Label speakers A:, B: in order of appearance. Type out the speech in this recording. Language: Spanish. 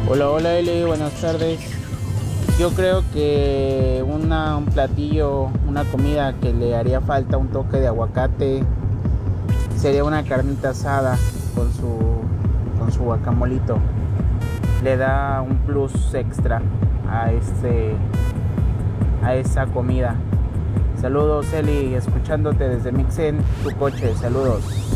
A: Hola, hola Eli, buenas tardes. Yo creo que un platillo, una comida que le haría falta un toque de aguacate sería una carnita asada con su guacamolito. Le da un plus extra a a esa comida. Saludos Eli, escuchándote desde Mixen, tu coche, saludos.